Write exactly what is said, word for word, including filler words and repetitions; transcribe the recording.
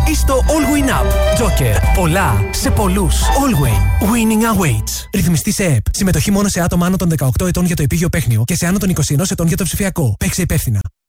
ή στο Allwyn App. Joker. Πολλά σε πολλούς. Allwyn. Winning awaits. Ρυθμιστή σε ΕΕΠ. Συμμετοχή μόνο σε άτομα άνω των δεκαοκτώ ετών για το επίγειο παίχνιο και σε άνω των είκοσι ένα ετών για το ψηφιακό. Παίξε υπεύθυνα.